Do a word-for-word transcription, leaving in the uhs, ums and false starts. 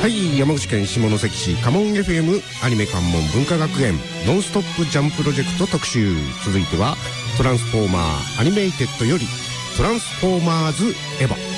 はい、山口県下関市カモン エフエム アニメ関門文化学園ノンストップジャンプロジェクト特集。続いてはトランスフォーマーアニメイテッドよりトランスフォーマーズエヴァ。